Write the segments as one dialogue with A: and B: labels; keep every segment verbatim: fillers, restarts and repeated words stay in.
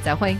A: 再会。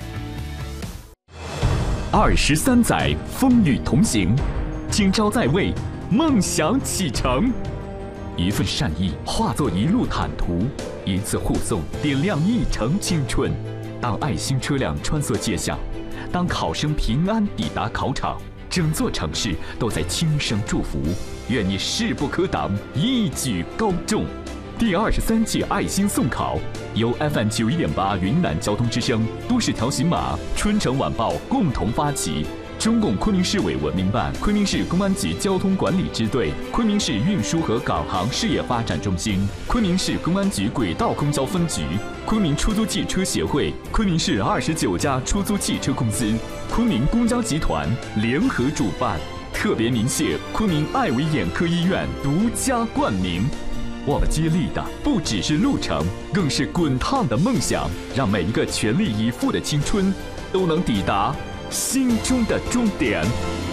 B: 二十三载风雨同行，今朝在位，梦想启程。一份善意化作一路坦途，一次护送点亮一程青春。当爱心车辆穿梭街巷，当考生平安抵达考场，整座城市都在轻声祝福。愿你势不可挡，一举高中。第二十三届爱心送考由 F M 九一点八云南交通之声、都市调频码、春城晚报共同发起。中共昆明市委文明办、昆明市公安局交通管理支队、昆明市运输和港航事业发展中心、昆明市公安局轨道公交分局、昆明出租汽车协会、昆明市二十九家出租汽车公司、昆明公交集团联合主办，特别鸣谢昆明爱维眼科医院独家冠名。我们接力的不只是路程，更是滚烫的梦想，让每一个全力以赴的青春都能抵达心中的终点。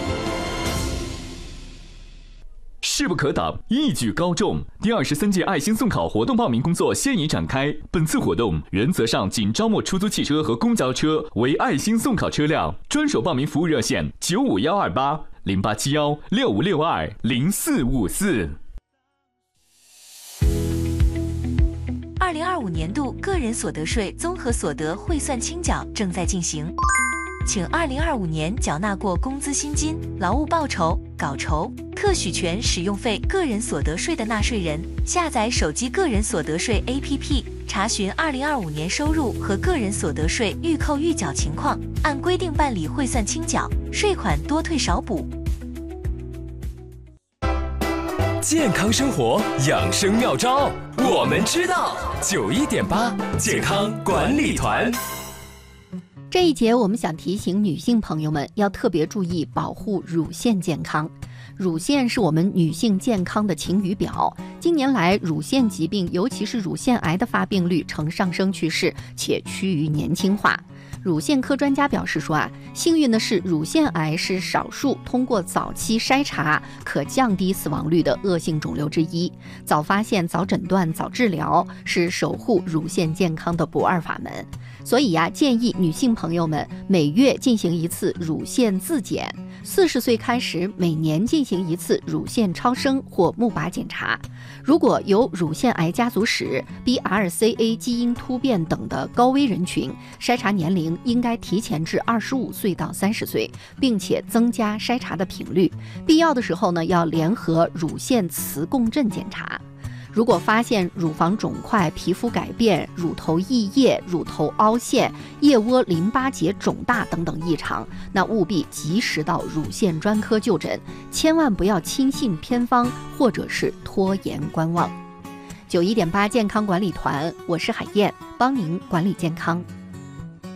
B: 势不可挡，一举高中。第二十三届爱心送考活动报名工作现已展开。本次活动原则上仅招募出租汽车和公交车为爱心送考车辆。专属报名服务热线：九五幺二八零八七幺六五六二零四五四。
C: 二零二五年度个人所得税综合所得汇算清缴正在进行，请二零二五年缴纳过工资薪金、劳务报酬、稿酬、特许权使用费个人所得税的纳税人，下载手机个人所得税 A P P， 查询二零二五年收入和个人所得税预扣预缴情况，按规定办理汇算清缴，税款多退少补。
D: 健康生活养生妙招，我们知道。九一点八健康管理团。
A: 这一节我们想提醒女性朋友们要特别注意保护乳腺健康。乳腺是我们女性健康的晴雨表，近年来乳腺疾病，尤其是乳腺癌的发病率呈上升趋势，且趋于年轻化。乳腺科专家表示说啊，幸运的是，乳腺癌是少数通过早期筛查可降低死亡率的恶性肿瘤之一。早发现、早诊断、早治疗是守护乳腺健康的不二法门。所以呀、啊，建议女性朋友们每月进行一次乳腺自检，四十岁开始每年进行一次乳腺超声或钼靶检查。如果有乳腺癌家族史、B R C A 基因突变等的高危人群，筛查年龄应该提前至二十五岁到三十岁，并且增加筛查的频率。必要的时候呢，要联合乳腺磁共振检查。如果发现乳房肿块、皮肤改变、乳头溢液、乳头凹陷、腋窝淋巴结肿大等等异常，那务必及时到乳腺专科就诊，千万不要轻信偏方或者是拖延观望。九一点八健康管理团，我是海燕，帮您管理健康。